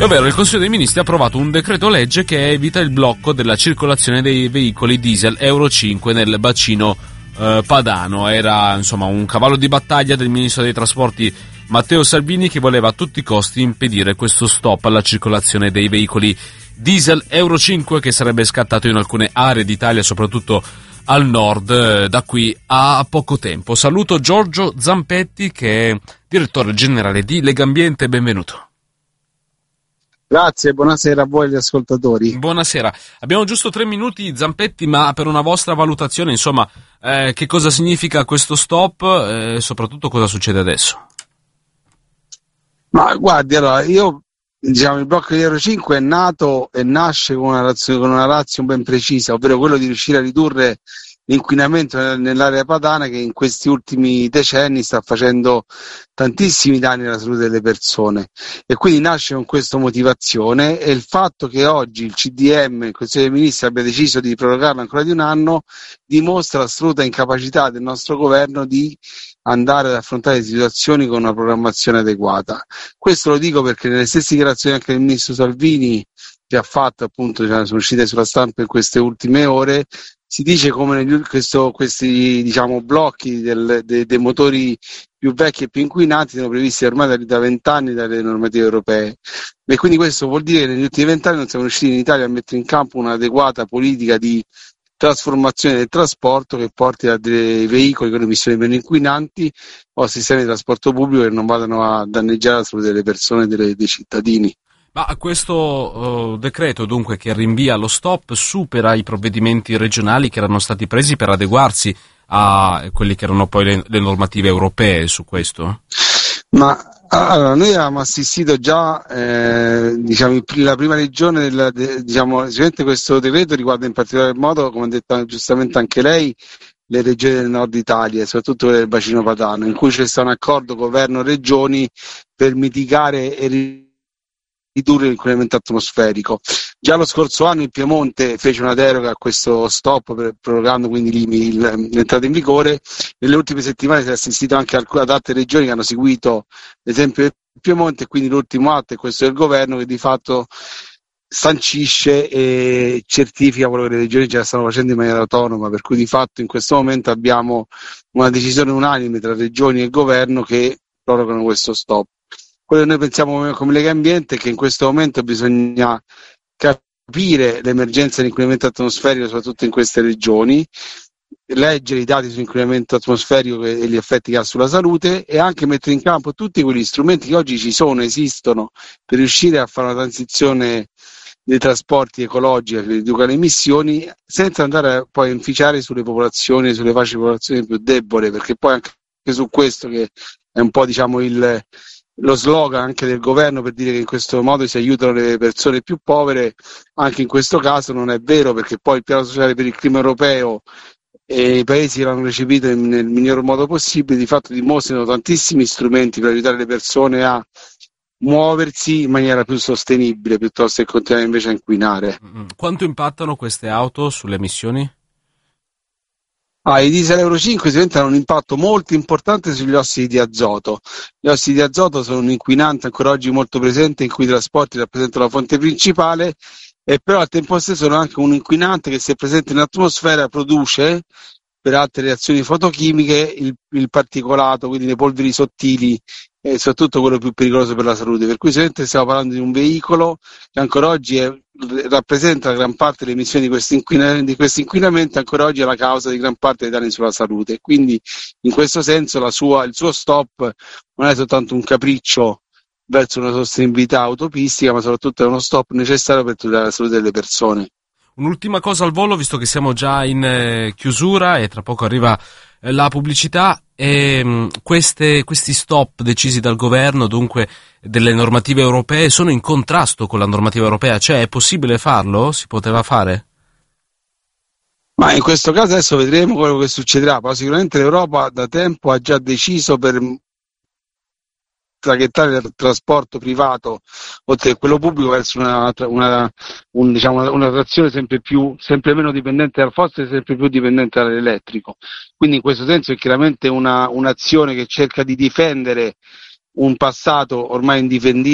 ovvero il Consiglio dei Ministri ha approvato un decreto legge che evita il blocco della circolazione dei veicoli diesel Euro 5 nel bacino padano. Era insomma un cavallo di battaglia del ministro dei trasporti Matteo Salvini, che voleva a tutti i costi impedire questo stop alla circolazione dei veicoli diesel Euro 5 che sarebbe scattato in alcune aree d'Italia, soprattutto al nord, da qui a poco tempo. Saluto Giorgio Zampetti, che è direttore generale di Legambiente. Benvenuto. Grazie, buonasera a voi gli ascoltatori. Buonasera. Abbiamo giusto 3 minuti, Zampetti, ma per una vostra valutazione, insomma, che cosa significa questo stop e soprattutto cosa succede adesso? Ma guardi, allora, il blocco di Euro 5 è nato e nasce con una ratio ben precisa, ovvero quello di riuscire a ridurre l'inquinamento nell'area padana, che in questi ultimi decenni sta facendo tantissimi danni alla salute delle persone, e quindi nasce con questa motivazione. E il fatto che oggi il CDM, il Consiglio dei Ministri, abbia deciso di prorogarlo ancora di un anno dimostra l'assoluta incapacità del nostro governo di andare ad affrontare le situazioni con una programmazione adeguata. Questo lo dico perché nelle stesse dichiarazioni anche del ministro Salvini, che ha fatto, appunto, sono uscite sulla stampa in queste ultime ore, si dice come questi blocchi dei motori più vecchi e più inquinanti sono previsti ormai da 20 anni dalle normative europee, e quindi questo vuol dire che negli ultimi 20 anni non siamo riusciti in Italia a mettere in campo un'adeguata politica di trasformazione del trasporto che porti a dei veicoli con emissioni meno inquinanti o a sistemi di trasporto pubblico che non vadano a danneggiare la salute delle persone e dei cittadini. Ma questo decreto, dunque, che rinvia lo stop, supera i provvedimenti regionali che erano stati presi per adeguarsi a quelli che erano poi le normative europee su questo? Ma allora, noi avevamo assistito già, la prima regione sicuramente questo decreto riguarda in particolar modo, come ha detto giustamente anche lei, le regioni del nord Italia e soprattutto quelle del bacino padano, in cui c'è stato un accordo governo-regioni per mitigare e ridurre l'inquinamento atmosferico. Già lo scorso anno il Piemonte fece una deroga a questo stop, prorogando quindi l'entrata in vigore. Nelle ultime settimane si è assistito anche ad altre regioni che hanno seguito l'esempio del Piemonte, e quindi l'ultimo atto è questo del governo, che di fatto sancisce e certifica quello che le regioni già stanno facendo in maniera autonoma, per cui di fatto in questo momento abbiamo una decisione unanime tra regioni e governo che prorogano questo stop. Quello che noi pensiamo come Legambiente è che in questo momento bisogna capire l'emergenza di inquinamento atmosferico soprattutto in queste regioni, leggere i dati sull'inquinamento atmosferico e gli effetti che ha sulla salute, e anche mettere in campo tutti quegli strumenti che oggi esistono per riuscire a fare una transizione dei trasporti ecologica che riduca le emissioni, senza andare poi a inficiare sulle fasce di popolazione più debole, perché poi anche su questo, che è un po' lo slogan anche del governo per dire che in questo modo si aiutano le persone più povere, anche in questo caso non è vero, perché poi il piano sociale per il clima europeo e i paesi che l'hanno recepito nel miglior modo possibile di fatto dimostrano tantissimi strumenti per aiutare le persone a muoversi in maniera più sostenibile piuttosto che continuare invece a inquinare. Quanto impattano queste auto sulle emissioni? I diesel Euro 5 diventano un impatto molto importante sugli ossidi di azoto. Gli ossidi di azoto sono un inquinante ancora oggi molto presente, in cui i trasporti rappresentano la fonte principale, e però al tempo stesso sono anche un inquinante che, se presente in atmosfera, produce per altre reazioni fotochimiche il particolato, quindi le polveri sottili, e soprattutto quello più pericoloso per la salute. Per cui sicuramente stiamo parlando di un veicolo che ancora oggi rappresenta gran parte delle emissioni di questi inquinamenti, ancora oggi è la causa di gran parte dei danni sulla salute. Quindi in questo senso il suo stop non è soltanto un capriccio verso una sostenibilità autopistica, ma soprattutto è uno stop necessario per tutelare la salute delle persone. Un'ultima cosa al volo, visto che siamo già in chiusura e tra poco arriva la pubblicità, e questi stop decisi dal governo, dunque delle normative europee, sono in contrasto con la normativa europea? Cioè, è possibile farlo? Si poteva fare? Ma in questo caso adesso vedremo quello che succederà, però sicuramente l'Europa da tempo ha già deciso per traghettare il trasporto privato oltre a quello pubblico verso una trazione sempre meno dipendente dal fossile e sempre più dipendente dall'elettrico. Quindi in questo senso è chiaramente un'azione che cerca di difendere un passato ormai indifendibile